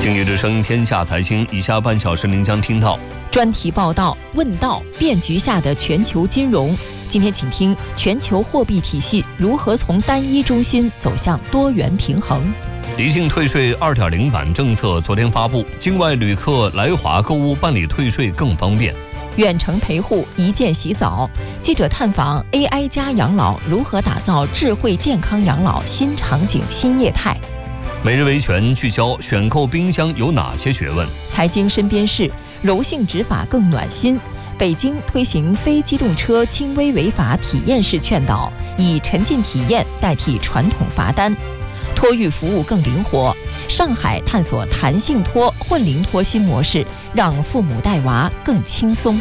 经济之声天下财经，以下半小时您将听到专题报道：问道变局下的全球金融。今天请听全球货币体系如何从单一中心走向多元平衡。 离境退税 2.0 版政策昨天发布，境外旅客来华购物办理退税更方便。 远程陪护一键洗澡，记者探访 AI 加养老如何打造智慧健康养老新场景新业态。 每日维权聚焦选购冰箱有哪些学问。 财经身边事，柔性执法更暖心。北京推行非机动车轻微违法体验式劝导，以沉浸体验代替传统罚单。托育服务更灵活，上海探索弹性托、混龄托新模式，让父母带娃更轻松。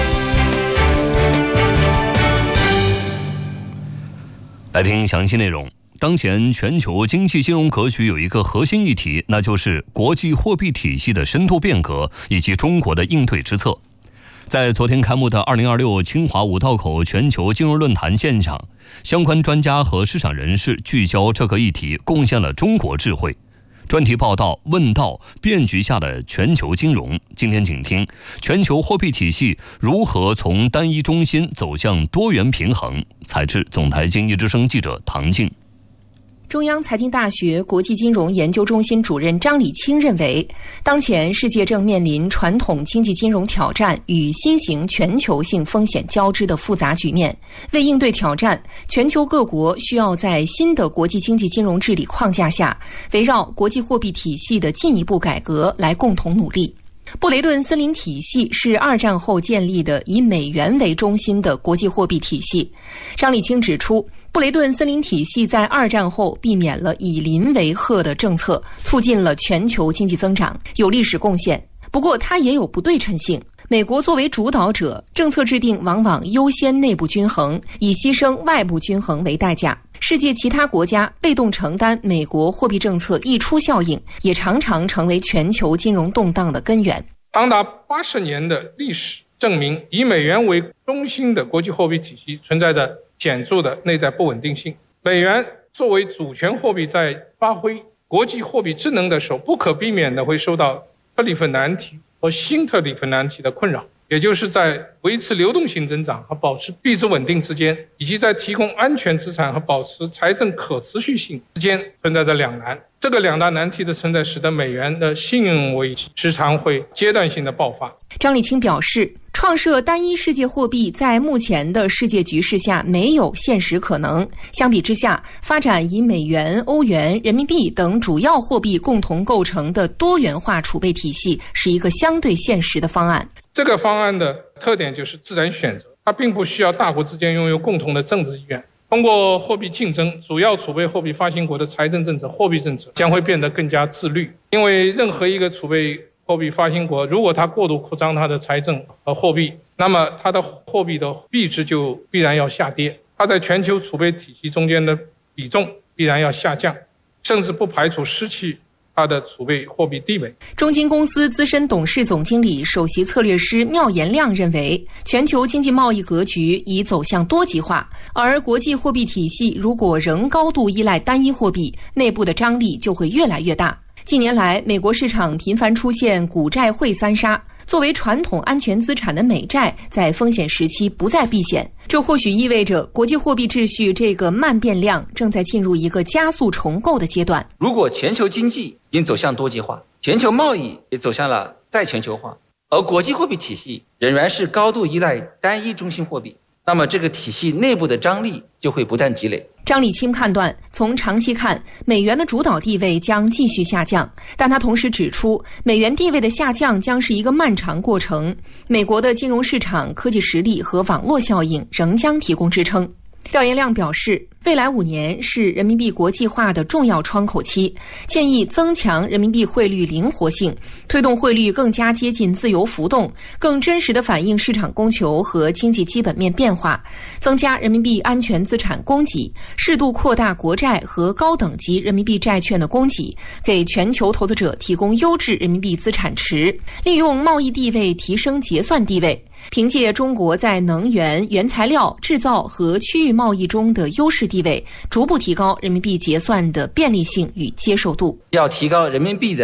来听详细内容。当前全球经济金融格局有一个核心议题，那就是国际货币体系的深度变革以及中国的应对之策。在昨天开幕的2026清华五道口全球金融论坛现场，相关专家和市场人士聚焦这个议题，贡献了中国智慧。专题报道问道变局下的全球金融。今天请听全球货币体系如何从单一中心走向多元平衡。采自总台经济之声记者唐静。 中央财经大学国际金融研究中心主任张李清认为，当前世界正面临传统经济金融挑战与新型全球性风险交织的复杂局面。为应对挑战，全球各国需要在新的国际经济金融治理框架下，围绕国际货币体系的进一步改革来共同努力。布雷顿森林体系是二战后建立的以美元为中心的国际货币体系。张李清指出，布雷顿森林体系在二战后避免了以邻为壑的政策，促进了全球经济增长，有历史贡献。不过它也有不对称性，美国作为主导者，政策制定往往优先内部均衡，以牺牲外部均衡为代价。世界其他国家被动承担美国货币政策溢出效应，也常常成为全球金融动荡的根源。 长达80年的历史证明，以美元为中心的国际货币体系存在着显著的内在不稳定性。美元作为主权货币在发挥国际货币职能的时候，不可避免的会受到特里弗难题和新特里弗难题的困扰，也就是在维持流动性增长和保持币值稳定之间，以及在提供安全资产和保持财政可持续性之间存在着两难。这个两大难题的存在，使得美元的信用危机时常会阶段性的爆发。 张李清表示，创设单一世界货币在目前的世界局势下没有现实可能。相比之下，发展以美元、欧元、人民币等主要货币共同构成的多元化储备体系是一个相对现实的方案。 这个方案的特点就是自然选择，它并不需要大国之间拥有共同的政治意愿。通过货币竞争，主要储备货币发行国的财政政策、货币政策将会变得更加自律。因为任何一个储备货币发行国，如果它过度扩张它的财政和货币，那么它的货币的币值就必然要下跌，它在全球储备体系中间的比重必然要下降，甚至不排除失去它的储备货币地位。 中金公司资深董事总经理、首席策略师缪延亮认为，全球经济贸易格局已走向多极化，而国际货币体系如果仍高度依赖单一货币，内部的张力就会越来越大。近年来，美国市场频繁出现股债汇三杀，作为传统安全资产的美债在风险时期不再避险，这或许意味着国际货币秩序这个慢变量正在进入一个加速重构的阶段。 如果全球经济已经走向多极化，全球贸易也走向了再全球化，而国际货币体系仍然是高度依赖单一中心货币，那么这个体系内部的张力就会不断积累。 张李清判断，从长期看，美元的主导地位将继续下降，但他同时指出，美元地位的下降将是一个漫长过程，美国的金融市场、科技实力和网络效应仍将提供支撑。廖延亮表示，未来5年是人民币国际化的重要窗口期，建议增强人民币汇率灵活性，推动汇率更加接近自由浮动，更真实地反映市场供求和经济基本面变化，增加人民币安全资产供给，适度扩大国债和高等级人民币债券的供给，给全球投资者提供优质人民币资产池，利用贸易地位提升结算地位。凭借中国在能源、原材料、制造和区域贸易中的优势地逐步提高人民币结算的便利性与接受度。 要提高人民币的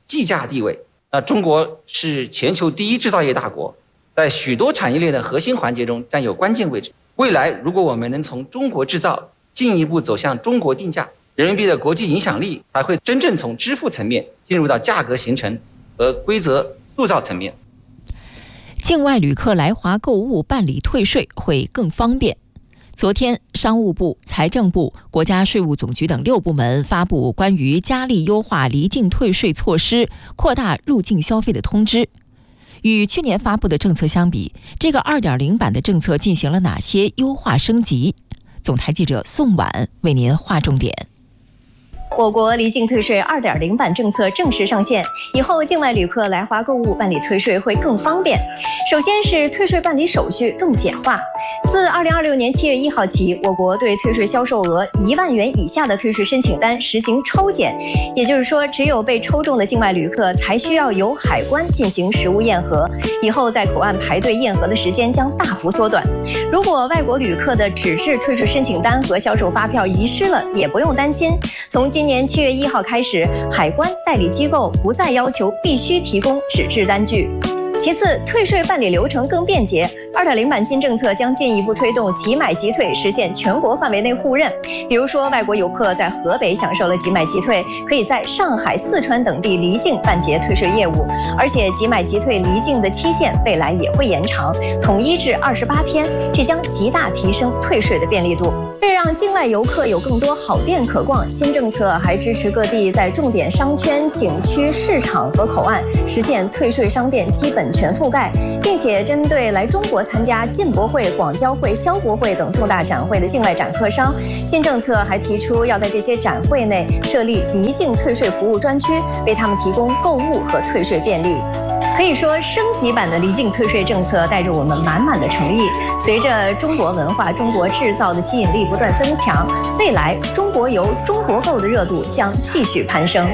计价地位。那中国是全球第一制造业大国，在许多产业链的核心环节中占有关键位置。未来如果我们能从中国制造进一步走向中国定价，人民币的国际影响力才会真正从支付层面进入到价格形成和规则塑造层面。 境外旅客来华购物办理退税会更方便。昨天，商务部、财政部、国家税务总局等6部门发布关于加力优化离境退税措施、扩大入境消费的通知。与去年发布的政策相比，这个 2.0 版的政策进行了哪些优化升级？总台记者宋婉为您划重点。 我国离境退税 2.0 版政策正式上线，以后境外旅客来华购物办理退税会更方便。首先是退税办理手续更简化。自2026年7月1号起，我国对退税销售额1万元以下的退税申请单实行抽检，也就是说，只有被抽中的境外旅客才需要由海关进行实物验核，以后在口岸排队验核的时间将大幅缩短。如果外国旅客的纸质退税申请单和销售发票遗失了，也不用担心。从今年7月1号开始，海关代理机构不再要求必须提供纸质单据。其次，退税办理流程更便捷。2.0 版新政策将进一步推动即买即退，实现全国范围内互认。比如说，外国游客在河北享受了即买即退，可以在上海、四川等地离境办结退税业务，而且即买即退离境的期限未来也会延长，统一至28天，这将极大提升退税的便利度。为让境外游客有更多好店可逛，新政策还支持各地在重点商圈、景区、市场和口岸实现退税商店基本全覆盖，并且针对来中国参加进博会、广交会、消博会等重大展会的境外展客商，新政策还提出要在这些展会内设立离境退税服务专区，为他们提供购物和退税便利。可以说，升级版的离境退税政策带着我们满满的诚意。随着中国文化、中国制造的吸引力不断增强，未来中国游、中国购的热度将继续攀升。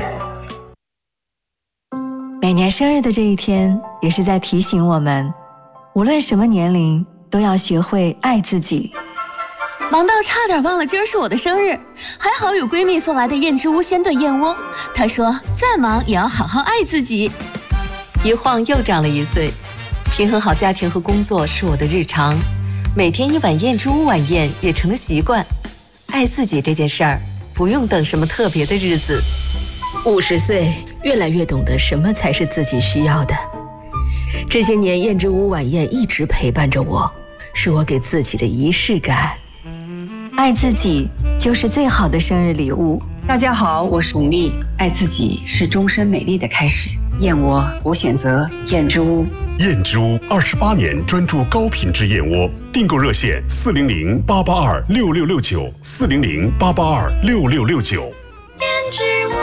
每年生日的这一天，也是在提醒我们，无论什么年龄，都要学会爱自己。 忙到差点忘了今儿是我的生日，还好有闺蜜送来的燕之屋鲜炖燕窝。她说，再忙也要好好爱自己。 一晃又长了1岁，平衡好家庭和工作是我的日常，每天1碗燕之屋晚宴也成了习惯。爱自己这件事儿，不用等什么特别的日子。 50岁，越来越懂得什么才是自己需要的。这些年，燕之屋晚宴一直陪伴着我，是我给自己的仪式感。 爱自己就是最好的生日礼物。 大家好，我是巩俐。爱自己是终身美丽的开始。燕窝，我选择燕之屋。 燕之屋28年专注高品质燕窝，订购热线400-882-6669 400-882-6669。 燕之屋。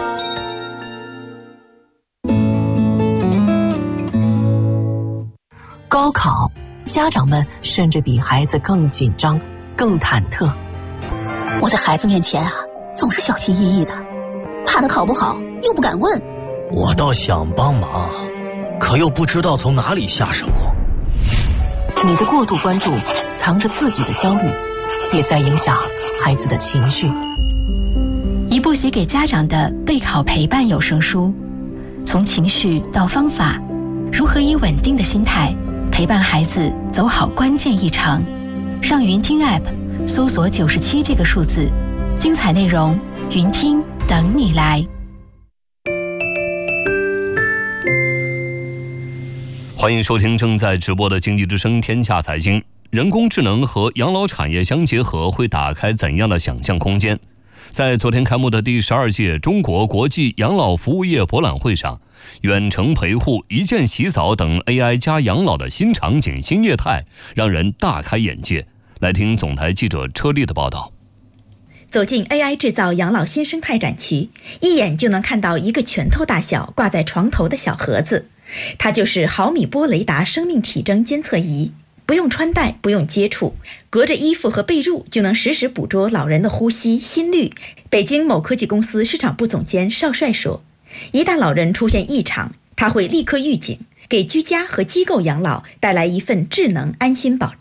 高考，家长们甚至比孩子更紧张、更忐忑。 我在孩子面前啊，总是小心翼翼的，怕他考不好，又不敢问。 我倒想帮忙，可又不知道从哪里下手。 你的过度关注藏着自己的焦虑，也在影响孩子的情绪。 一部写给家长的备考陪伴有声书，从情绪到方法，如何以稳定的心态陪伴孩子走好关键一程。上云听 App 搜索97这个数字，精彩内容云听等你来。 欢迎收听正在直播的经济之声天下财经。人工智能和养老产业相结合，会打开怎样的想象空间？在昨天开幕的第12届中国国际养老服务业博览会上，远程陪护、一键洗澡等 AI 加养老的新场景、新业态，让人大开眼界。来听总台记者车丽的报道。 走进 AI 制造养老新生态展区，一眼就能看到一个拳头大小挂在床头的小盒子，它就是毫米波雷达生命体征监测仪。不用穿戴，不用接触，隔着衣服和被褥就能实时捕捉老人的呼吸、心率。北京某科技公司市场部总监邵帅说，一旦老人出现异常，他会立刻预警，给居家和机构养老带来一份智能安心保障。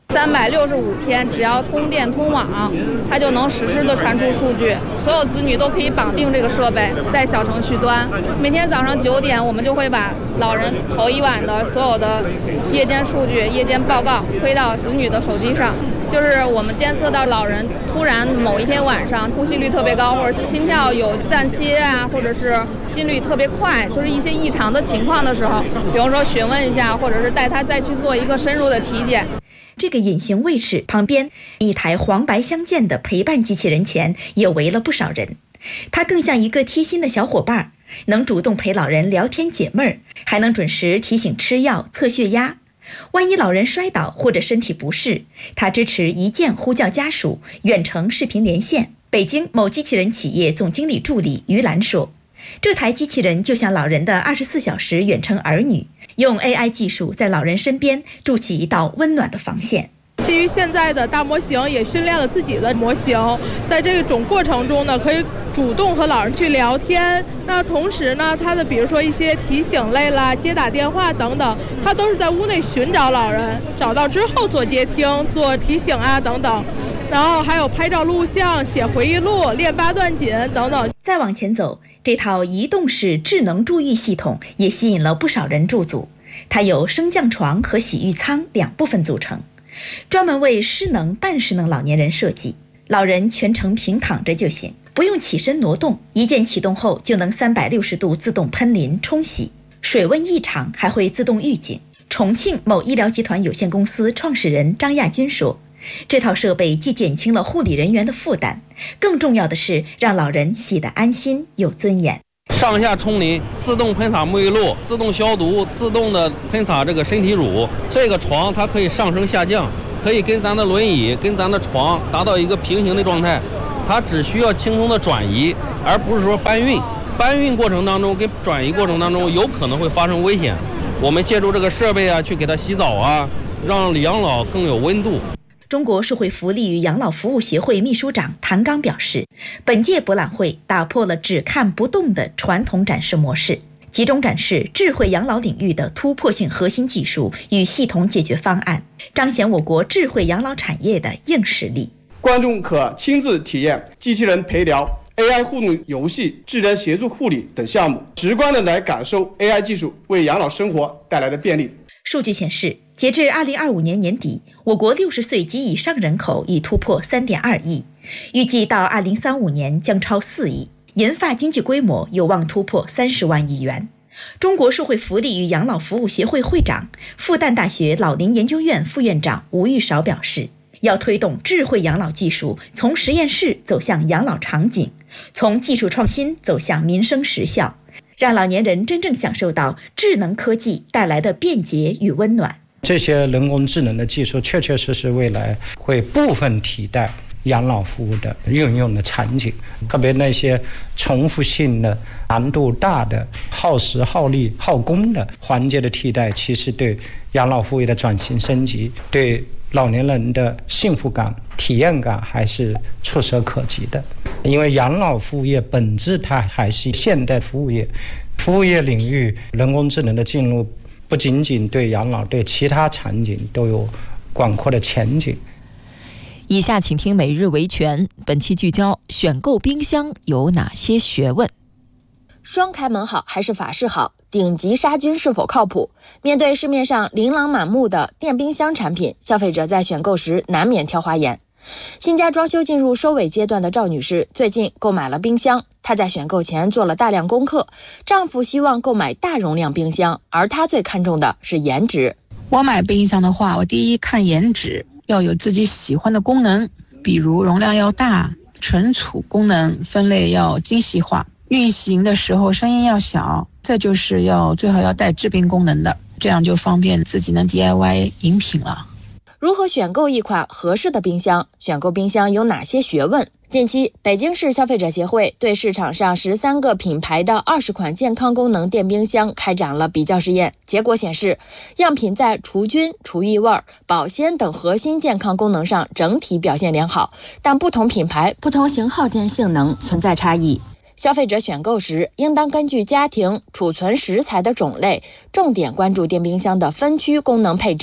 365天，只要通电通网，它就能实时的传出数据。所有子女都可以绑定这个设备，在小程序端，每天早上9点，我们就会把老人头一晚的所有的夜间数据、夜间报告推到子女的手机上。就是我们监测到老人突然某一天晚上呼吸率特别高，或者心跳有暂歇啊，或者是心率特别快，就是一些异常的情况的时候，比如说询问一下，或者是带他再去做一个深入的体检。 这个隐形卫士旁边一台黄白相间的陪伴机器人前也围了不少人，它更像一个贴心的小伙伴，能主动陪老人聊天解闷儿，还能准时提醒吃药测血压。万一老人摔倒或者身体不适，它支持一键呼叫家属，远程视频连线。北京某机器人企业总经理助理于兰说，这台机器人就像老人的24小时远程儿女，用 AI 技术在老人身边筑起一道温暖的防线。 基于现在的大模型，也训练了自己的模型，在这种过程中呢，可以主动和老人去聊天。那同时呢，它的比如说一些提醒类啦、接打电话等等，它都是在屋内寻找老人，找到之后做接听、做提醒啊等等。然后还有拍照录像、写回忆录、练8段锦等等。 再往前走，这套移动式智能助浴系统也吸引了不少人驻足。它由升降床和洗浴舱2部分组成，专门为失能、半失能老年人设计。老人全程平躺着就行，不用起身挪动，一键启动后就能360度自动喷淋冲洗，水温异常还会自动预警。重庆某医疗集团有限公司创始人张亚军说，这套设备既减轻了护理人员的负担，更重要的是让老人洗得安心有尊严。 上下冲淋，自动喷洒沐浴露，自动消毒，自动的喷洒这个身体乳。这个床它可以上升下降，可以跟咱的轮椅跟咱的床达到一个平行的状态，它只需要轻松的转移，而不是说搬运。搬运过程当中跟转移过程当中有可能会发生危险，我们借助这个设备啊，去给它洗澡啊，让养老更有温度。 中国社会福利与养老服务协会秘书长谭刚表示，本届博览会打破了只看不动的传统展示模式，集中展示智慧养老领域的突破性核心技术与系统解决方案，彰显我国智慧养老产业的硬实力。 观众可亲自体验机器人陪聊、AI 互动游戏、智能协助护理等项目，直观的来感受 AI 技术为养老生活带来的便利。 数据显示，截至2025年年底，我国60岁及以上人口已突破3.2亿，预计到2035年将超4亿，银发经济规模有望突破30万亿元。中国社会福利与养老服务协会会长、复旦大学老龄研究院副院长吴玉韶表示，要推动智慧养老技术从实验室走向养老场景，从技术创新走向民生实效，让老年人真正享受到智能科技带来的便捷与温暖。 这些人工智能的技术确确实实未来会部分替代养老服务的应用的场景，特别那些重复性的、难度大的、耗时耗力耗工的环节的替代，其实对养老服务的转型升级，对老年人的幸福感、体验感还是触手可及的。因为养老服务业本质它还是现代服务业，服务业领域人工智能的进入不仅仅对养老，对其他场景都有广阔的前景。 以下请听每日维权，本期聚焦选购冰箱有哪些学问。 双开门好还是法式好？顶级杀菌是否靠谱？面对市面上琳琅满目的电冰箱产品，消费者在选购时难免挑花眼。新家装修进入收尾阶段的赵女士最近购买了冰箱，她在选购前做了大量功课。丈夫希望购买大容量冰箱，而她最看重的是颜值。 我买冰箱的话，我第一看颜值，要有自己喜欢的功能，比如容量要大，存储功能分类要精细化，运行的时候声音要小，再就是最好要带制冰功能的，这样就方便自己能 DIY 饮品了。 如何选购一款合适的冰箱？选购冰箱有哪些学问？近期，北京市消费者协会对市场上13个品牌的20款健康功能电冰箱开展了比较试验，结果显示，样品在除菌、除异味、保鲜等核心健康功能上整体表现良好，但不同品牌、不同型号间性能存在差异。消费者选购时，应当根据家庭、储存食材的种类，重点关注电冰箱的分区功能配置。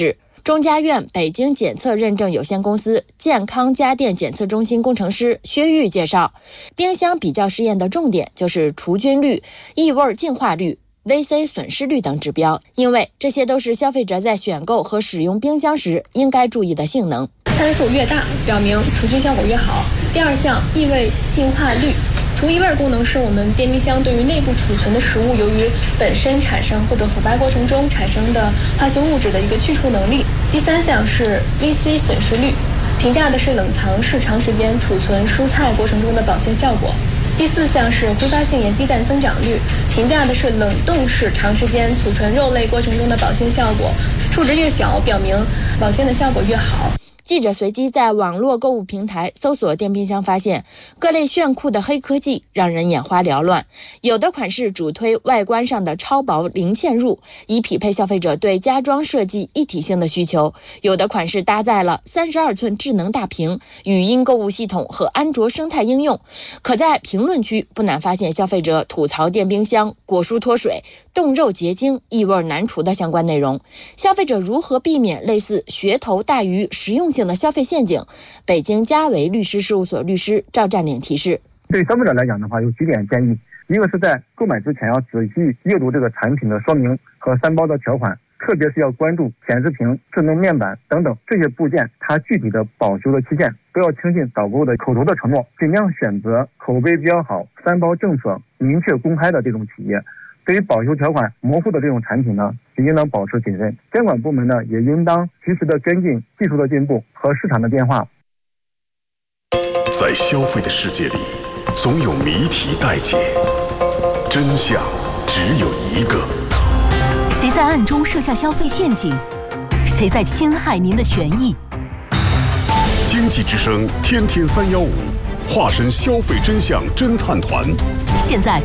中家院北京检测认证有限公司健康家电检测中心工程师薛玉介绍，冰箱比较试验的重点就是除菌率、异味净化率、VC 损失率等指标，因为这些都是消费者在选购和使用冰箱时应该注意的性能。 参数越大，表明除菌效果越好。第二项，异味净化率。除异味功能是我们电冰箱对于内部储存的食物由于本身产生或者腐败过程中产生的化学物质的一个去除能力。第三项是 VC 损失率，评价的是冷藏室长时间储存蔬菜过程中的保鲜效果。第四项是挥发性盐鸡蛋增长率，评价的是冷冻室长时间储存肉类过程中的保鲜效果，数值越小，表明保鲜的效果越好。 记者随机在网络购物平台搜索电冰箱，发现各类炫酷的黑科技让人眼花缭乱。有的款式主推外观上的超薄零嵌入，以匹配消费者对家装设计一体性的需求；有的款式搭载了32寸智能大屏、语音购物系统和安卓生态应用。可在评论区不难发现消费者吐槽电冰箱果蔬脱水、冻肉结晶、异味难除的相关内容。消费者如何避免类似噱头大于实用性的消费陷阱？北京嘉维律师事务所律师赵占领提示： 对消费者来讲的话，有几点建议。一个是在购买之前要仔细阅读这个产品的说明和3包的条款，特别是要关注显示屏、智能面板等等这些部件它具体的保修的期限，不要轻信导购的口头的承诺，尽量选择口碑比较好、3包政策明确公开的这种企业。对于保修条款模糊的这种产品呢，也应当保持谨慎。监管部门呢，也应当及时的跟进技术的进步和市场的变化。 在消费的世界里，总有谜题待解，真相只有一个。 谁在暗中设下消费陷阱？谁在侵害您的权益？ 经济之声天天315，化身消费真相侦探团。 现在